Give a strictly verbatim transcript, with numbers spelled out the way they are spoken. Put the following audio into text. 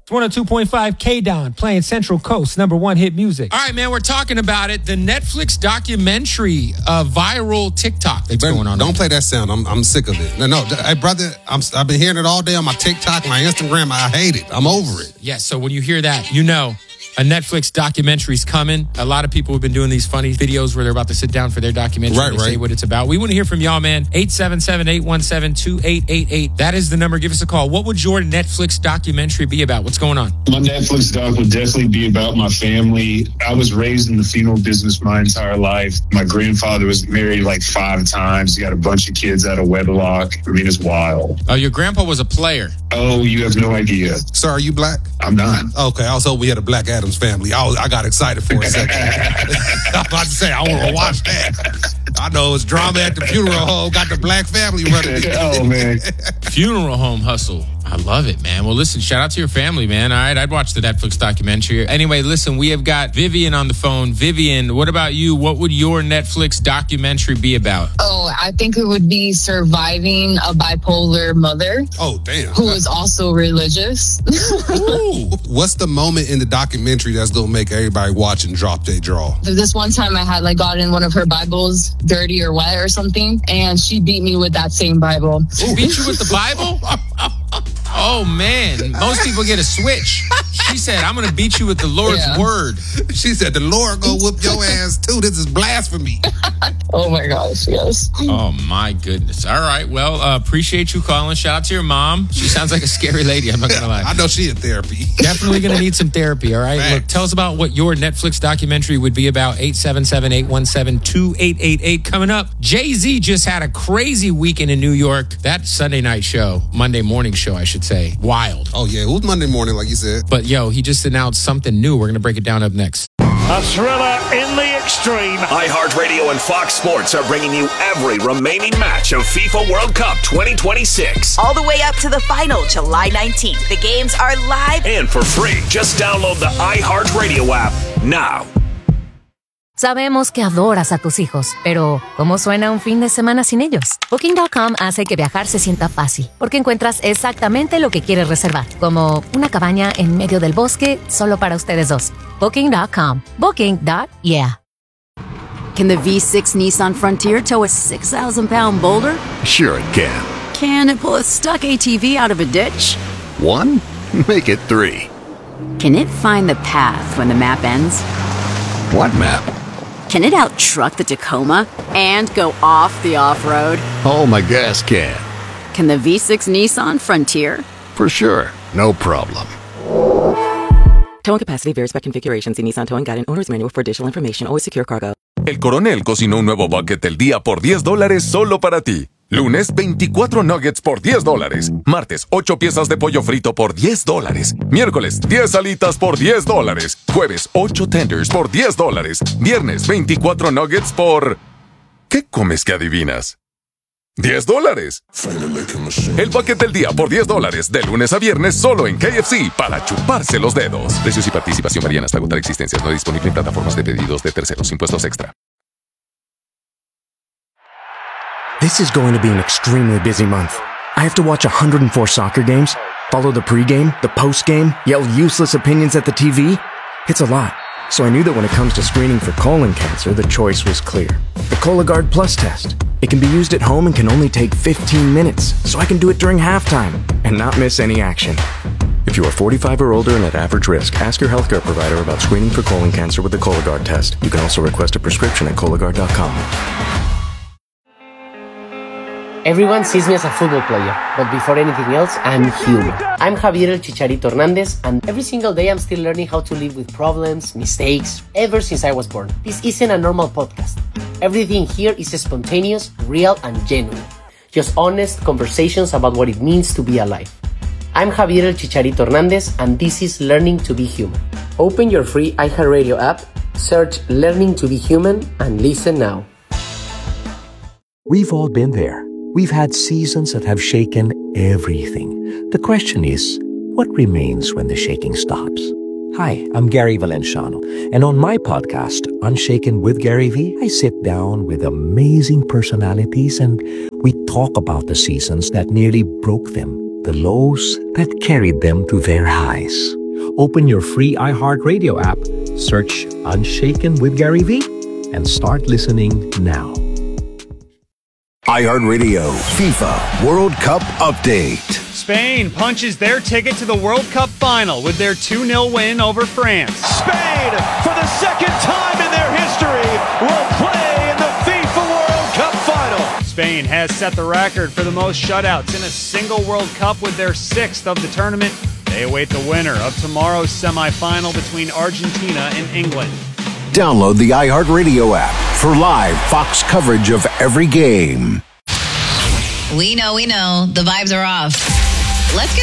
It's one oh two point five K-Don playing Central Coast number one hit music. All right, man, we're talking about it. The Netflix documentary, uh, viral TikTok that's Brother, going on. Don't play that sound. I'm I'm sick of it. No, no, hey, brother, I'm, I've been hearing it all day on my TikTok, my Instagram. I hate it. I'm over it. Yeah, so when you hear that, you know a Netflix documentary's coming. A lot of people have been doing these funny videos where they're about to sit down for their documentary right, and right. say what it's about. We want to hear from y'all, man. eight seven seven, eight one seven, two eight eight eight. That is the number. Give us a call. What would your Netflix documentary be about? What's going on? My Netflix doc would definitely be about my family. I was raised in the funeral business my entire life. My grandfather was married like five times. He got a bunch of kids out of wedlock. I mean, it's wild. Oh, your grandpa was a player. Oh, you have no idea. Sir, are you black? I'm not. Okay, I was hoping we had a Black Addams family. I was, I got excited for a second. I was about to say, I want to watch that. I know it's drama at the funeral home. Got the black family running. Oh, man. Funeral home hustle. I love it, man. Well, listen, shout out to your family, man. All right, I'd watch the Netflix documentary. Anyway, listen, we have got Vivian on the phone. Vivian, what about you? What would your Netflix documentary be about? Oh, I think it would be surviving a bipolar mother. Oh, damn. Who is also religious. Ooh. What's the moment in the documentary that's going to make everybody watch and drop their jaw? This one time I had like gotten one of her Bibles dirty or wet or something, and she beat me with that same Bible. She beat you with the Bible? Oh, man. Most people get a switch. She said, I'm going to beat you with the Lord's yeah. word. She said, the Lord go whoop your ass, too. This is blasphemy. Oh, my gosh, yes. Oh, my goodness. All right. Well, uh, appreciate you calling. Shout out to your mom. She sounds like a scary lady. I'm not going to lie. I know she in therapy. Definitely going to need some therapy, all right? Thanks. Look, tell us about what your Netflix documentary would be about. eight seven seven, eight one seven, two eight eight eight. Coming up, Jay-Z just had a crazy weekend in New York. That Sunday night show, Monday morning show, I should say. Wild. Oh, yeah. It was Monday morning, like you said. But, yo, he just announced something new. We're going to break it down up next. A thriller in the extreme. iHeartRadio and Fox Sports are bringing you every remaining match of FIFA World Cup twenty twenty-six. All the way up to the final, July nineteenth. The games are live and for free. Just download the iHeartRadio app now. Sabemos que adoras a tus hijos, pero ¿cómo suena un fin de semana sin ellos? Booking punto com hace que viajar se sienta fácil, porque encuentras exactamente lo que quieres reservar, como una cabaña en medio del bosque solo para ustedes dos. Booking punto com. Booking. Yeah. Can the V six Nissan Frontier tow a six thousand pound boulder? Sure it can. Can it pull a stuck A T V out of a ditch? One? Make it three. Can it find the path when the map ends? What map? Can it out-truck the Tacoma and go off the off-road? Oh, my gas can. Can the V six Nissan Frontier? For sure. No problem. Towing capacity varies by configuration. See Nissan Towing Guide and Owner's Manual for additional information. Always secure cargo. El Coronel cocinó un nuevo bucket del día por diez dólares solo para ti. Lunes, veinticuatro nuggets por diez dólares. Martes, ocho piezas de pollo frito por diez dólares. Miércoles, diez alitas por diez dólares. Jueves, ocho tenders por diez dólares. Viernes, veinticuatro nuggets por... ¿Qué comes que adivinas? diez dólares. El bucket del día por diez dólares. De lunes a viernes solo en K F C para chuparse los dedos. Precios y participación varían hasta agotar existencias. No disponible en plataformas de pedidos de terceros. Impuestos extra. This is going to be an extremely busy month. I have to watch one hundred four soccer games, follow the pregame, the postgame, yell useless opinions at the T V. It's a lot. So I knew that when it comes to screening for colon cancer, the choice was clear. The Cologuard Plus test. It can be used at home and can only take fifteen minutes, so I can do it during halftime and not miss any action. If you are forty-five or older and at average risk, ask your healthcare provider about screening for colon cancer with the Cologuard test. You can also request a prescription at Cologuard dot com. Everyone sees me as a football player, but before anything else, I'm human. I'm Javier El Chicharito Hernandez, and every single day I'm still learning how to live with problems, mistakes, ever since I was born. This isn't a normal podcast. Everything here is spontaneous, real, and genuine. Just honest conversations about what it means to be alive. I'm Javier El Chicharito Hernandez, and this is Learning to be Human. Open your free iHeartRadio app, search Learning to be Human, and listen now. We've all been there. We've had seasons that have shaken everything. The question is, what remains when the shaking stops? Hi, I'm Gary Valenciano, and on my podcast, Unshaken with Gary V, I sit down with amazing personalities and we talk about the seasons that nearly broke them, the lows that carried them to their highs. Open your free iHeartRadio app, search Unshaken with Gary V, and start listening now. iHeartRadio FIFA World Cup Update. Spain punches their ticket to the World Cup final with their two nil win over France. Spain, for the second time in their history, will play in the FIFA World Cup final. Spain has set the record for the most shutouts in a single World Cup with their sixth of the tournament. They await the winner of tomorrow's semifinal between Argentina and England. Download the iHeartRadio app for live Fox coverage of every game. We know, we know, the vibes are off. Let's get